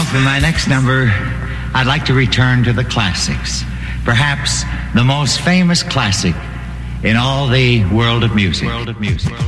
For my next number, I'd like to return to the classics. Perhaps the most famous classic in all the world of music.